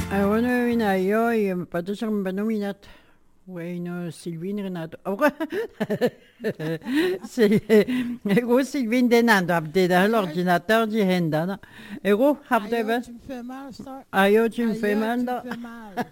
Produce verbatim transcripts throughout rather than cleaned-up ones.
Bueno, vina yo y pato sang banominat. Bueno, Silvin Renato. Ahora, c'est, ego Sylvine Denando, abdeda Aïe, l'ordinateur du Hendana. Ego, aïe, habdeba. tu me fais mal, ça. Ayo, tu me fais Aïe, mal, tu me là. fais mal.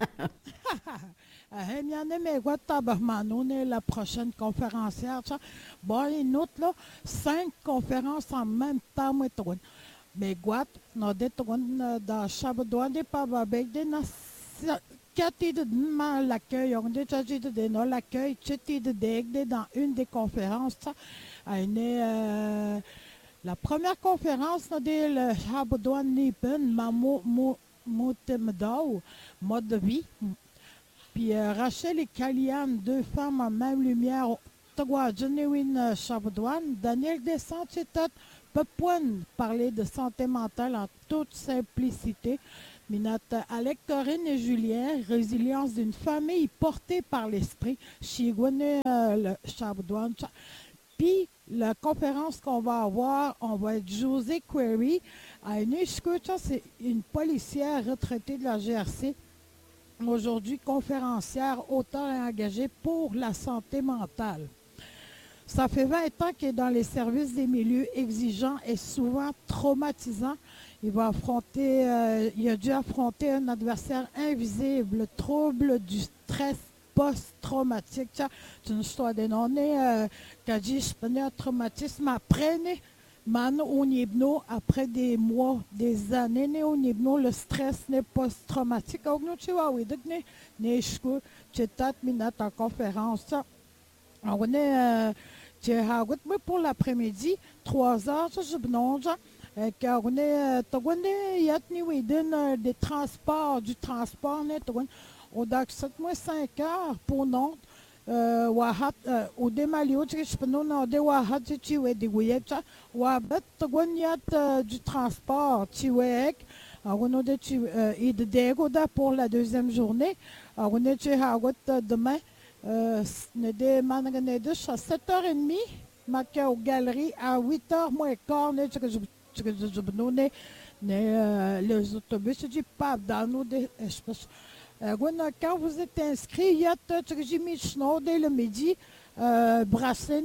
Eh bien, mais quoi, tabarmanou, est la prochaine conférencière, ça. Bon, une autre, là, cinq conférences en même temps, moi, tout. Mais quoi, nous, des tout, dans Chaboudoua, des Pababek, des nas, quatre de mal l'accueil, on dit, ça, j'ai de non, l'accueil, tu de des, dans une des conférences, ça. Elle est, euh, la première conférence, nous, dit, le Chaboudoua, Nipen, Mamou, Moutemdao, mode de vie. Puis euh, Rachel et Kaliane, deux femmes en même lumière, Togwa Genuine Chaboudoine, Daniel Descentes, c'est tout, Pepouane, parler de santé mentale en toute simplicité. Minata Alec Corinne et Julien, résilience d'une famille portée par l'esprit, Chigouane euh, Chaboudoine. Puis la conférence qu'on va avoir, on va être José Query, à une c'est une policière retraitée de la G R C, aujourd'hui conférencière, auteur et engagée pour la santé mentale. Ça fait vingt ans qu'il est dans les services des milieux exigeants et souvent traumatisants. Il va affronter, euh, il a dû affronter un adversaire invisible, le trouble du stress post-traumatique. C'est une histoire de non euh, qu'a dit je connais un traumatisme après né. Man au Nibno, après des mois, des années, né au Nibno, le stress n'est post-traumatique. Donc, nous, tu vois, oui, donc, né, né, je suis, tu es minutes en conférence. Ça. On est, euh, tu es pour l'après-midi, trois heures, ça, je benonge. On est, tu connais, il y a des transports, du transport, net, on a sept mois, cinq heures pour non. Wahat, au démalio, tu sais, non, de wahat, tu es des weyet, wabet, tu du transport, tu es, on a de de dégoda pour la deuxième journée, on est, tu as demain, ne de managane de sept heures trente, ma aux galeries à huit heures moins quart, ne tu que je ne les autobus du pape dans nos espèces. Euh, quand vous êtes inscrit, il y a dès le midi, euh, brassé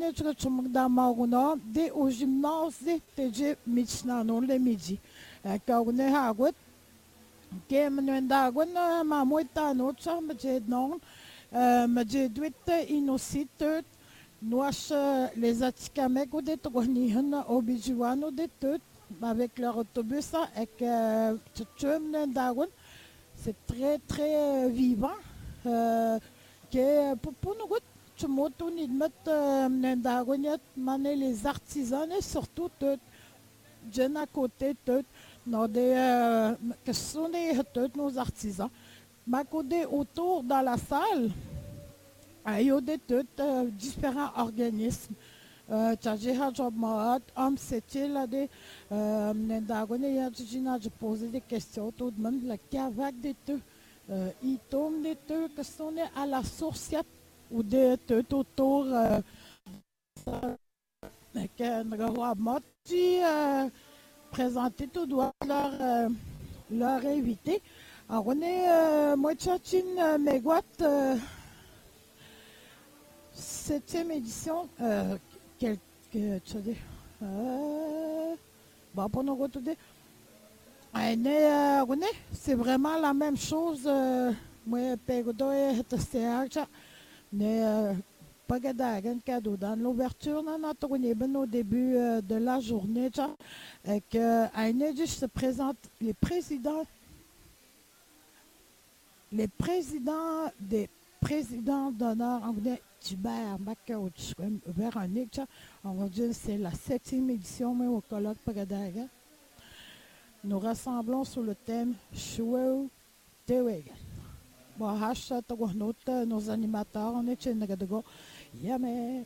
dès au gymnase, dès le midi. Quand on est à gauche, que menunda gwen ma moita no cha ma je non ma je duit inosite noach les atikamek ou des togonihan obijuano des tout avec leur autobus et que tu menunda gwen. C'est très, très euh, vivant. Euh, que pour, pour nous, tu m'as ni de mettre les artisans et surtout tout, jeunes à côté, tout, nos des, euh, que ce sont des, tous nos artisans. Ma côté autour dans la salle, il y a des tout, euh, différents organismes. Tchajiha Job Mahat, Homme c'est-il là des Nendagone Yajina, je posais des questions tout le monde, la cavac des deux, ils tombent des deux, que sont à la source ou des deux autour, que Nagawa Moti présenter tout doigt leur, euh, leur invité. Alors on est Mochachin Megwat, septième édition, euh, quelques, tu sais, euh, bon, pour nous retrouver, c'est vraiment la même chose. euh, Moi, Pegodo et Testeaja, mais pas un cadeau. Dans l'ouverture, on a au début euh, de la journée, et que Aïnedj se présente les présidents, les présidents des présidents d'honneur anglais. Hubert Macauch, Véronique, on va dire c'est la septième édition mais au colloque Pagadaga. Nous rassemblons sur le thème Chouou Teweg. Bon, hashtag nos animateurs, on est chez Nagadago. Yame.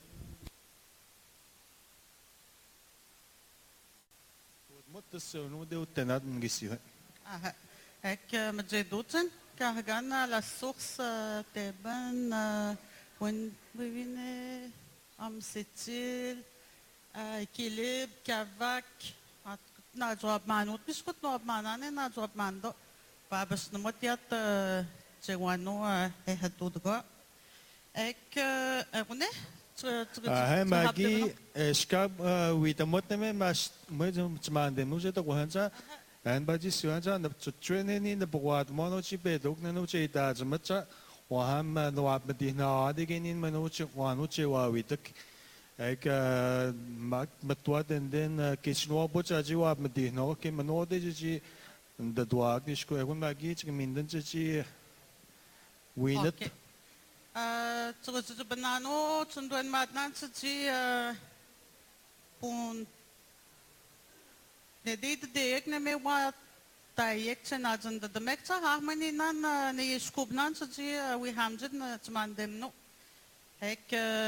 Ah, ek met doten kahagana la source teben wen wine am setil équilibre kavak na job manot biskut no manane na job mando Babas na mo tiyat Chewano e hatudga. Ek ako ne? 아, 마기 에스카 위다못네 마스 뭐좀 쯤안데 무제도 고한자 안바지 시완자 나 트레이닝이 나 보고도 모노치 베독 나노치 이다 좀자 와함 노압디나 아디게닌 마노치 와노치 와위득 ek mak matwaden den kisno bochaji wa medino ke manode ji da duak disko egun magi chi minden chi winet Uh, terus itu benano, cenduan matnan seci pun. Jadi itu dek neme wa tayak cenazan da demek cah harmoni nan ne skub nan seci we hamjid na cuman dem no. Ek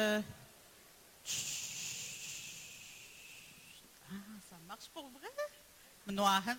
ah, ça marche pour vrai? Menoahan.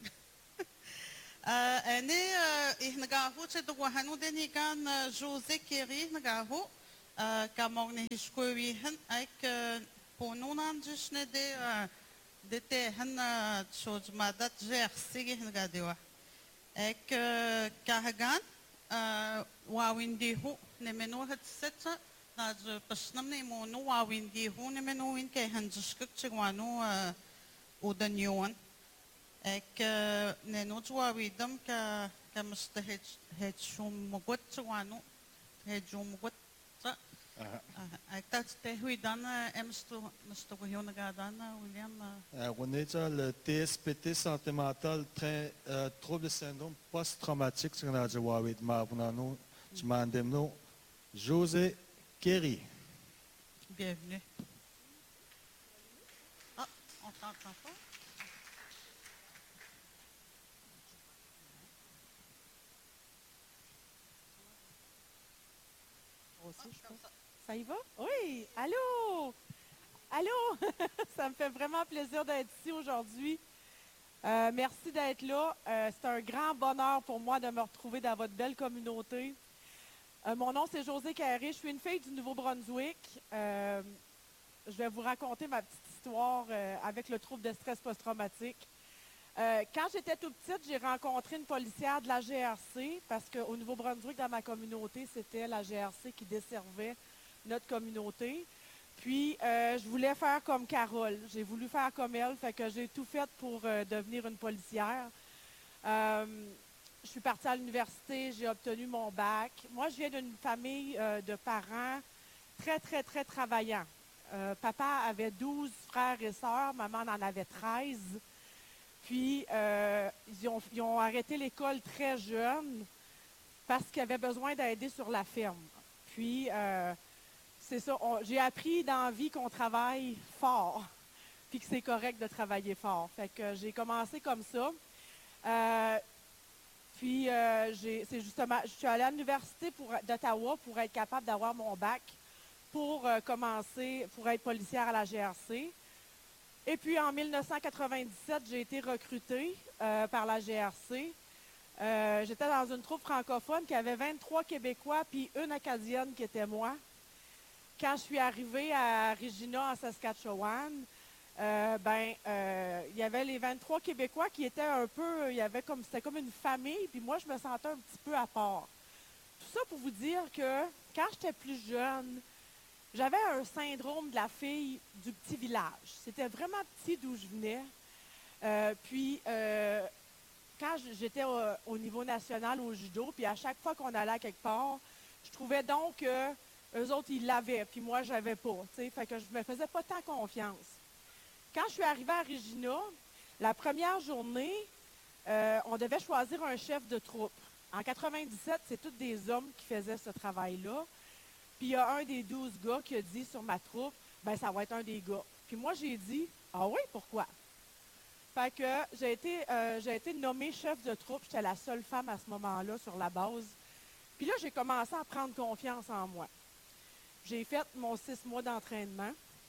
أنا إحنا قاهو تدو وحنو دني كان جوزي كيري إحنا قاهو كمون هشكويهن أك بونونا جشنا دي دي تهن شوج مادات جيرسي إحنا قاديوا أك كهجان واوين ديهو نمنو هتستا ناج بشنمني مونو واوين ديهو نمنو وين كهن جشكك تشوانو ودنيون ek ne no tua widam ka ka must het het shum mogot tswanu het shum mogot sa ek tat te huidan emstu musto ko hiona gadan William on est le T S P T santé mentale très trouble syndrome post traumatique sur la jawid ma bunano tmandemno José Kerry. Bienvenue. Ah, on t'entend pas. Aussi, je pense. Ça y va? Oui! Allô? Allô? Ça me fait vraiment plaisir d'être ici aujourd'hui. Euh, merci d'être là. Euh, c'est un grand bonheur pour moi de me retrouver dans votre belle communauté. Euh, mon nom, c'est José Carré. Je suis une fille du Nouveau-Brunswick. Euh, je vais vous raconter ma petite histoire euh, avec le trouble de stress post-traumatique. Euh, quand j'étais toute petite, j'ai rencontré une policière de la G R C parce qu'au Nouveau-Brunswick, dans ma communauté, c'était la G R C qui desservait notre communauté. Puis, euh, je voulais faire comme Carole. J'ai voulu faire comme elle, fait que j'ai tout fait pour euh, devenir une policière. Euh, je suis partie à l'université, j'ai obtenu mon bac. Moi, je viens d'une famille euh, de parents très, très, très travaillants. Euh, papa avait douze frères et sœurs, maman en avait treize. Puis, euh, ils, ont, ils ont arrêté l'école très jeune parce qu'ils avaient besoin d'aider sur la ferme. Puis, euh, c'est ça, j'ai appris dans la vie qu'on travaille fort, puis que c'est correct de travailler fort. Fait que j'ai commencé comme ça. Euh, puis, euh, j'ai, c'est justement, je suis allée à l'université pour, d'Ottawa pour être capable d'avoir mon bac pour euh, commencer, pour être policière à la G R C. Et puis, en mille neuf cent quatre-vingt-dix-sept, j'ai été recrutée euh, par la G R C. Euh, j'étais dans une troupe francophone qui avait vingt-trois Québécois puis une Acadienne qui était moi. Quand je suis arrivée à Regina, en Saskatchewan, euh, ben, euh, il y avait les vingt-trois Québécois qui étaient un peu, il y avait comme, c'était comme une famille, puis moi, je me sentais un petit peu à part. Tout ça pour vous dire que quand j'étais plus jeune, j'avais un syndrome de la fille du petit village. C'était vraiment petit d'où je venais. Euh, puis, euh, quand j'étais au, au niveau national au judo, puis à chaque fois qu'on allait à quelque part, je trouvais donc que eux autres, ils l'avaient, puis moi, je n'avais pas. T'sais, fait que je ne me faisais pas tant confiance. Quand je suis arrivée à Regina, la première journée, euh, on devait choisir un chef de troupe. En quatre-vingt-dix-sept, c'est tous des hommes qui faisaient ce travail-là. Puis il y a un des douze gars qui a dit sur ma troupe, ben ça va être un des gars. Puis moi, j'ai dit, ah oui, pourquoi? Fait que j'ai été, euh, j'ai été nommée chef de troupe. J'étais la seule femme à ce moment-là sur la base. Puis là, j'ai commencé à prendre confiance en moi. J'ai fait mon six mois d'entraînement.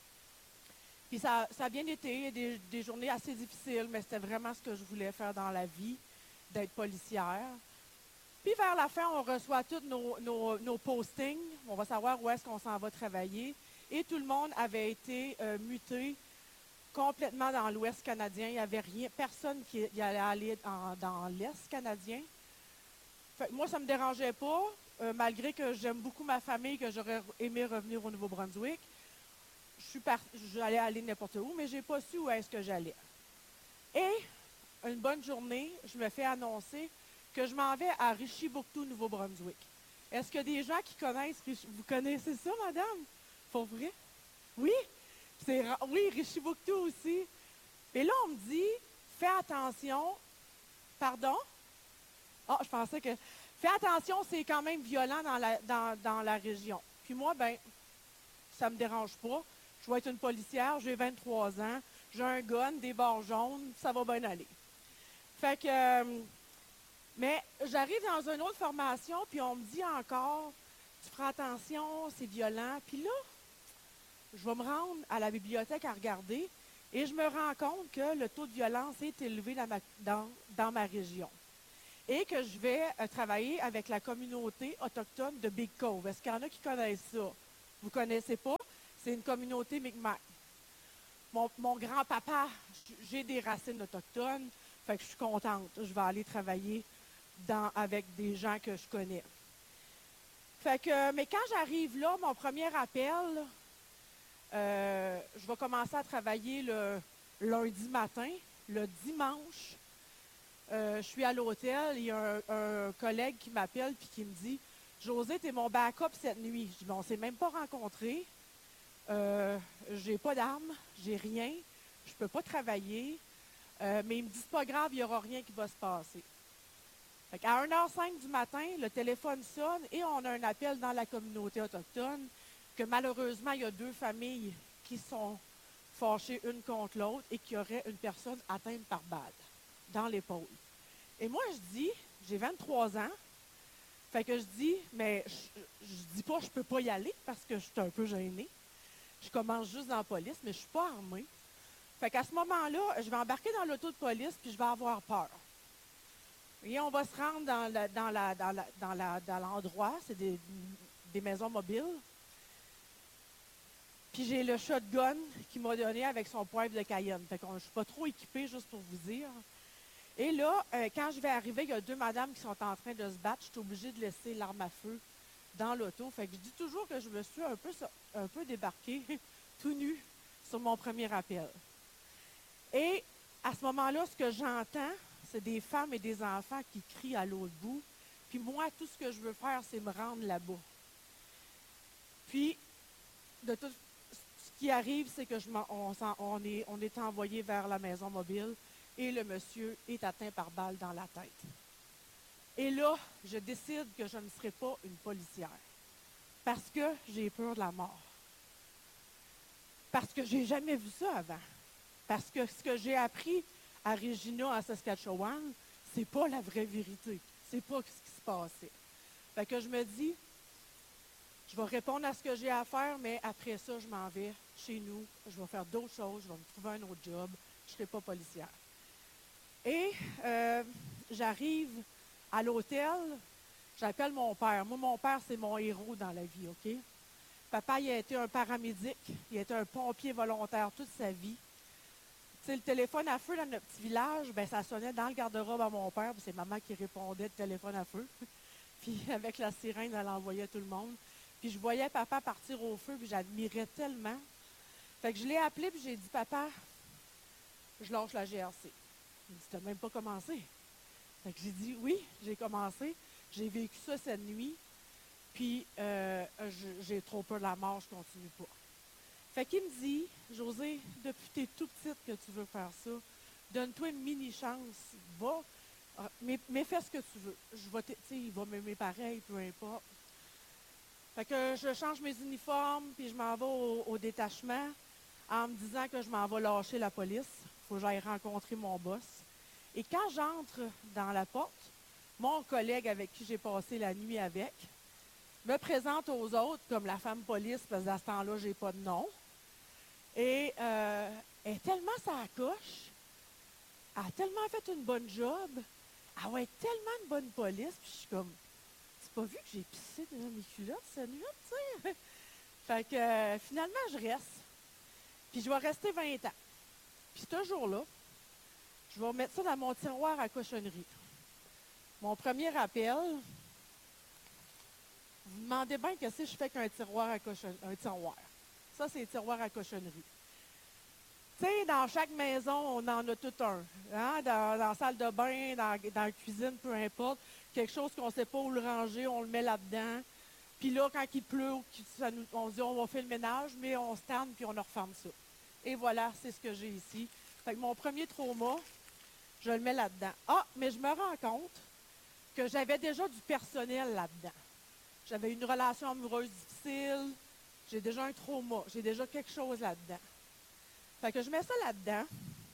Puis ça, ça a bien été, des, des journées assez difficiles, mais c'était vraiment ce que je voulais faire dans la vie, d'être policière. Puis vers la fin, on reçoit tous nos, nos, nos postings. On va savoir où est-ce qu'on s'en va travailler. Et tout le monde avait été euh, muté complètement dans l'Ouest canadien. Il n'y avait rien, personne qui y allait aller en, dans l'Est canadien. Fait que moi, ça ne me dérangeait pas, euh, malgré que j'aime beaucoup ma famille, que j'aurais aimé revenir au Nouveau-Brunswick. Je suis par... J'allais aller n'importe où, mais je n'ai pas su où est-ce que j'allais. Et une bonne journée, je me fais annoncer que je m'en vais à Richibouctou, Nouveau-Brunswick. Est-ce que des gens qui connaissent, vous connaissez ça, madame? Pour vrai? Oui? C'est, oui, Richibouctou aussi. Et là, on me dit, fais attention. Pardon? Ah, je pensais que... Fais attention, c'est quand même violent dans la, dans, dans la région. Puis moi, ben, ça ne me dérange pas. Je vais être une policière, j'ai vingt-trois ans, j'ai un gun, des barres jaunes, ça va bien aller. Fait que... Euh, mais j'arrive dans une autre formation, puis on me dit encore, tu feras attention, c'est violent. Puis là, je vais me rendre à la bibliothèque à regarder, et je me rends compte que le taux de violence est élevé dans ma, dans, dans ma région. Et que je vais euh, travailler avec la communauté autochtone de Big Cove. Est-ce qu'il y en a qui connaissent ça? Vous ne connaissez pas? C'est une communauté Mi'kmaq. Mon, mon grand-papa, j'ai des racines autochtones, fait que je suis contente. Je vais aller travailler dans, avec des gens que je connais. Fait que, mais quand j'arrive là, mon premier appel, euh, je vais commencer à travailler le lundi matin, le dimanche. Euh, je suis à l'hôtel, il y a un, un collègue qui m'appelle et qui me dit « Josée, tu es mon backup cette nuit. » Je dis « On ne s'est même pas rencontrés. Euh, j'ai pas d'armes, j'ai rien, je ne peux pas travailler. Euh, mais il me dit « C'est pas grave, il n'y aura rien qui va se passer. » À une heure cinq du matin, le téléphone sonne et on a un appel dans la communauté autochtone que malheureusement, il y a deux familles qui sont fâchées une contre l'autre et qui auraient une personne atteinte par balle dans l'épaule. Et moi, je dis, j'ai vingt-trois ans, fait que je dis, mais je, je dis pas je peux pas y aller parce que je suis un peu gênée. Je commence juste dans la police, mais je suis pas armée. Fait qu'à ce moment-là, je vais embarquer dans l'auto de police puis je vais avoir peur. Et on va se rendre dans, la, dans, la, dans, la, dans, la, dans l'endroit, c'est des, des maisons mobiles. Puis j'ai le shotgun qu'il m'a donné avec son poivre de Cayenne. Fait que je ne suis pas trop équipée, juste pour vous dire. Et là, euh, quand je vais arriver, il y a deux madames qui sont en train de se battre. Je suis obligée de laisser l'arme à feu dans l'auto. Fait que je dis toujours que je me suis un peu, un peu débarquée, tout nu, sur mon premier appel. Et à ce moment-là, ce que j'entends, c'est des femmes et des enfants qui crient à l'autre bout. Puis moi, tout ce que je veux faire, c'est me rendre là-bas. Puis, de tout ce qui arrive, c'est que je on, on, est, on est envoyé vers la maison mobile et le monsieur est atteint par balle dans la tête. Et là, je décide que je ne serai pas une policière parce que j'ai peur de la mort. Parce que je n'ai jamais vu ça avant. Parce que ce que j'ai appris à Regina, à Saskatchewan, c'est pas la vraie vérité. C'est pas ce qui se passait. Fait que je me dis, je vais répondre à ce que j'ai à faire, mais après ça, je m'en vais chez nous. Je vais faire d'autres choses. Je vais me trouver un autre job. Je ne serai pas policière. Et euh, j'arrive à l'hôtel. J'appelle mon père. Moi, mon père, c'est mon héros dans la vie, OK? Papa, il a été un paramédic. Il a été un pompier volontaire toute sa vie. Tu sais, le téléphone à feu dans notre petit village, ben, ça sonnait dans le garde-robe à mon père. C'est maman qui répondait le téléphone à feu. Puis avec la sirène, elle envoyait tout le monde. Puis je voyais papa partir au feu, puis j'admirais tellement. Fait que je l'ai appelé, puis j'ai dit, papa, je lâche la G R C. Il me dit, t'as même pas commencé. Fait que j'ai dit, oui, j'ai commencé. J'ai vécu ça cette nuit. Puis euh, j'ai trop peur de la mort, je continue pas. Fait qu'il me dit, Josée, depuis que tu es tout petite que tu veux faire ça, donne-toi une mini-chance, va, mais, mais fais ce que tu veux. Je vais, tu sais, il va m'aimer pareil, peu importe. Fait que je change mes uniformes, puis je m'en vais au, au détachement en me disant que je m'en vais lâcher la police. Il faut que j'aille rencontrer mon boss. Et quand j'entre dans la porte, mon collègue avec qui j'ai passé la nuit avec me présente aux autres comme la femme police, parce qu'à ce temps-là, je n'ai pas de nom. Et euh, elle est tellement sa coche, elle a tellement fait une bonne job, elle va être tellement une bonne police, puis je suis comme, c'est pas vu que j'ai pissé dans mes culottes cette nuit, tu sais? Fait que euh, finalement, je reste. Puis je vais rester vingt ans. Puis ce jour-là, je vais remettre ça dans mon tiroir à cochonnerie. Mon premier rappel, vous me demandez bien qu'est-ce que je fais qu'un tiroir à cochon, un tiroir. Ça, c'est un tiroir à cochonnerie. Tu sais, dans chaque maison, on en a tout un. Hein? Dans, dans la salle de bain, dans, dans la cuisine, peu importe. Quelque chose qu'on ne sait pas où le ranger, on le met là-dedans. Puis là, quand il pleut, ça nous, on se dit on va faire le ménage, mais on se tanne puis on referme ça. Et voilà, c'est ce que j'ai ici. Fait que mon premier trauma, je le mets là-dedans. Ah, mais je me rends compte que j'avais déjà du personnel là-dedans. J'avais une relation amoureuse difficile, j'ai déjà un trauma, j'ai déjà quelque chose là-dedans. Fait que je mets ça là-dedans.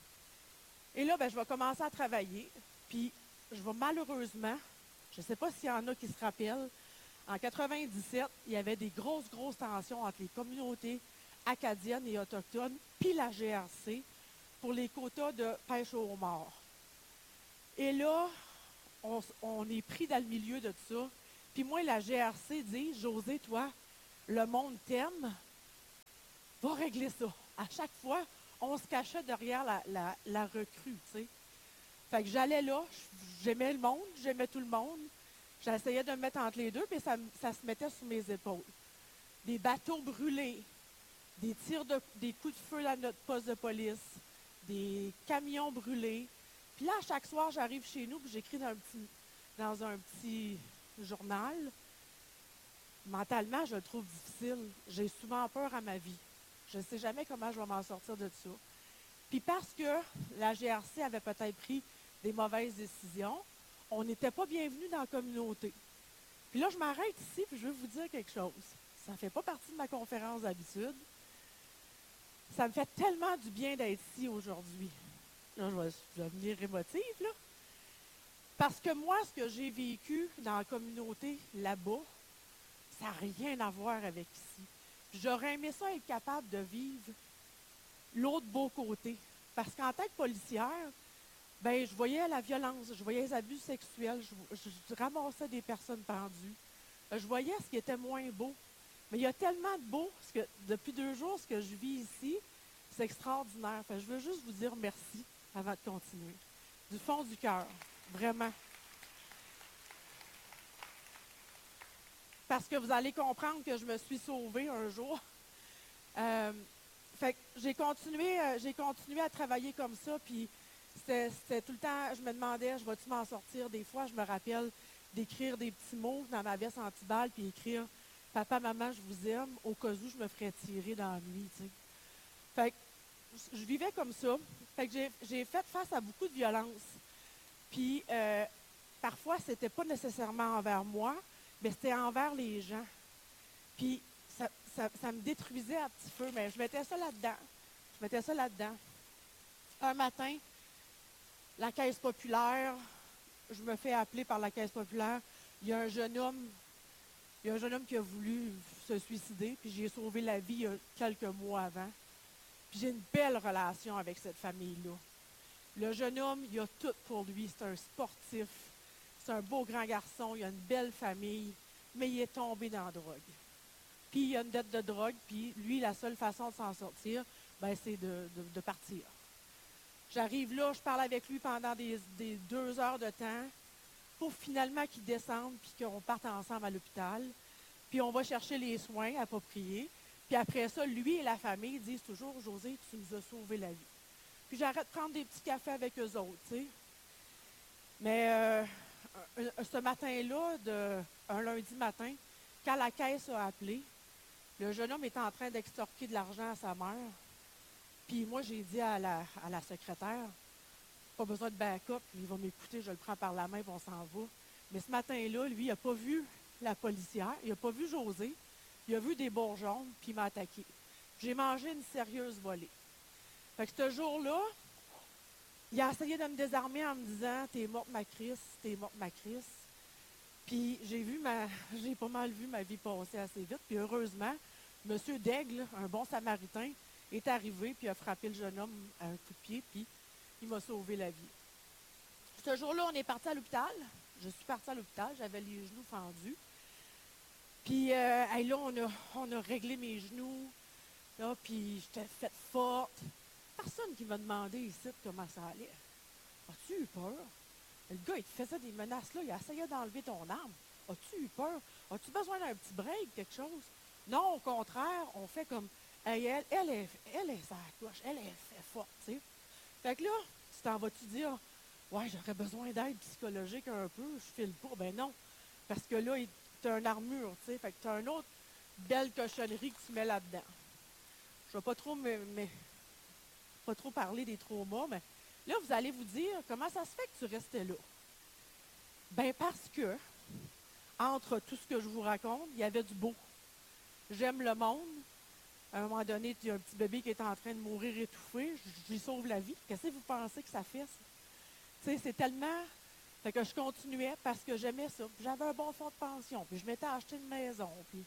Et là, ben, je vais commencer à travailler. Puis, je vais malheureusement, je ne sais pas s'il y en a qui se rappellent, en quatre-vingt-dix-sept, il y avait des grosses, grosses tensions entre les communautés acadiennes et autochtones, puis la G R C, pour les quotas de pêche au homard. Et là, on, on est pris dans le milieu de tout ça. Puis moi, la G R C dit, José, toi, le monde t'aime, va régler ça. À chaque fois, on se cachait derrière la, la, la recrue, tu sais. Fait que j'allais là, j'aimais le monde, j'aimais tout le monde. J'essayais de me mettre entre les deux, puis ça, ça se mettait sur mes épaules. Des bateaux brûlés, des tirs de, des coups de feu dans notre poste de police, des camions brûlés. Puis là, chaque soir, j'arrive chez nous, puis j'écris dans un petit, dans un petit journal. Mentalement, je le trouve difficile. J'ai souvent peur à ma vie. Je ne sais jamais comment je vais m'en sortir de ça. Puis parce que la G R C avait peut-être pris des mauvaises décisions, on n'était pas bienvenus dans la communauté. Puis là, je m'arrête ici, puis je veux vous dire quelque chose. Ça ne fait pas partie de ma conférence d'habitude. Ça me fait tellement du bien d'être ici aujourd'hui. Là, je vais, je vais devenir émotive, là. Parce que moi, ce que j'ai vécu dans la communauté là-bas, ça n'a rien à voir avec ici. J'aurais aimé ça être capable de vivre l'autre beau côté. Parce qu'en tant que policière, ben, je voyais la violence, je voyais les abus sexuels, je, je, je ramassais des personnes pendues. Je voyais ce qui était moins beau. Mais il y a tellement de beau, parce que depuis deux jours, ce que je vis ici, c'est extraordinaire. Fait, je veux juste vous dire merci avant de continuer. Du fond du cœur, vraiment. Parce que vous allez comprendre que je me suis sauvée un jour. Euh, fait que j'ai continué, euh, j'ai continué à travailler comme ça, puis c'était, c'était tout le temps, je me demandais, je vais-tu m'en sortir? Des fois, je me rappelle d'écrire des petits mots dans ma veste anti-balle, puis écrire « Papa, maman, je vous aime », au cas où je me ferais tirer dans la nuit, tu sais. Fait que je vivais comme ça. Fait que j'ai, j'ai fait face à beaucoup de violence. Puis, euh, parfois, c'était pas nécessairement envers moi, mais c'était envers les gens. Puis, ça, ça, ça me détruisait à petit feu, mais je mettais ça là-dedans. Je mettais ça là-dedans. Un matin, la Caisse populaire, je me fais appeler par la Caisse populaire. Il y a un jeune homme, il y a un jeune homme qui a voulu se suicider, puis j'ai sauvé la vie il y a quelques mois avant. Puis j'ai une belle relation avec cette famille-là. Le jeune homme, il a tout pour lui. C'est un sportif. C'est un beau grand garçon, il a une belle famille, mais il est tombé dans la drogue. Puis il a une dette de drogue, puis lui, la seule façon de s'en sortir, ben, c'est de, de, de partir. J'arrive là, je parle avec lui pendant des, des deux heures de temps, pour finalement qu'il descende, puis qu'on parte ensemble à l'hôpital. Puis on va chercher les soins appropriés. Puis après ça, lui et la famille disent toujours, « José, tu nous as sauvé la vie. » Puis j'arrête de prendre des petits cafés avec eux autres, tu sais. Mais... Euh, ce matin-là, de, un lundi matin, quand la caisse a appelé, le jeune homme était en train d'extorquer de l'argent à sa mère. Puis moi, j'ai dit à la, à la secrétaire, pas besoin de backup, il va m'écouter, je le prends par la main, puis on s'en va. Mais ce matin-là, lui, il n'a pas vu la policière, il n'a pas vu José, il a vu des bourgeons, puis il m'a attaqué. J'ai mangé une sérieuse volée. Fait que ce jour-là, il a essayé de me désarmer en me disant « T'es morte, ma Chris, t'es morte, ma Chris. » Puis j'ai vu ma, j'ai pas mal vu ma vie passer assez vite. Puis heureusement, M. Daigle, un bon samaritain, est arrivé puis a frappé le jeune homme à un coup de pied, puis il m'a sauvé la vie. Ce jour-là, on est parti à l'hôpital. Je suis partie à l'hôpital, j'avais les genoux fendus. Puis euh, hey, là, on a, on a réglé mes genoux, là, puis j'étais faite forte. Personne qui m'a demandé ici comment ça allait. As-tu eu peur? Le gars, il te faisait des menaces là, il essayait d'enlever ton arme. As-tu eu peur? As-tu besoin d'un petit break, quelque chose? Non, au contraire, on fait comme, hey, elle, elle est, elle est sa cloche, elle est fait forte, tu sais. Fait que là, tu t'en vas-tu dire, ouais, j'aurais besoin d'aide psychologique un peu, je file pas. Ben non, parce que là, tu as une armure, tu sais, fait que tu as une autre belle cochonnerie que tu mets là-dedans. Je ne vais pas trop, me, me- pas trop parler des traumas, mais là, vous allez vous dire, comment ça se fait que tu restais là? Ben parce que, entre tout ce que je vous raconte, il y avait du beau. J'aime le monde. À un moment donné, il y a un petit bébé qui est en train de mourir étouffé. Je je lui sauve la vie. Qu'est-ce que vous pensez que ça fait, ça? Tu sais, c'est tellement... Fait que je continuais parce que j'aimais ça. Puis j'avais un bon fonds de pension. Puis je m'étais acheté une maison. Puis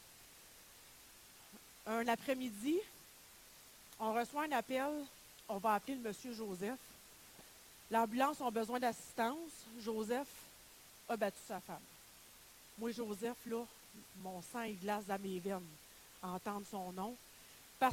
un après-midi, on reçoit un appel. On va appeler le monsieur Joseph. L'ambulance a besoin d'assistance. Joseph a battu sa femme. Moi, Joseph, là, mon sang, il glace dans mes veines. Entendre son nom.